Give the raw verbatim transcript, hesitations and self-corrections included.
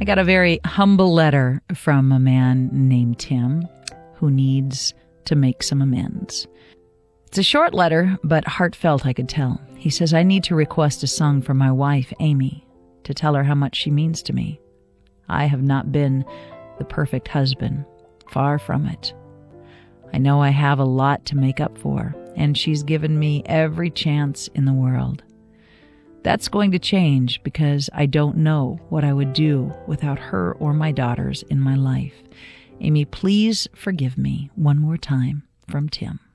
got a very humble letter from a man named Tim who needs to make some amends. It's a short letter, but heartfelt, I could tell. He says, I need to request a song for my wife, Amy, to tell her how much she means to me. I have not been the perfect husband. Far from it. I know I have a lot to make up for, and she's given me every chance in the world. That's going to change because I don't know what I would do without her or my daughters in my life. Amy, please forgive me one more time. From Tim.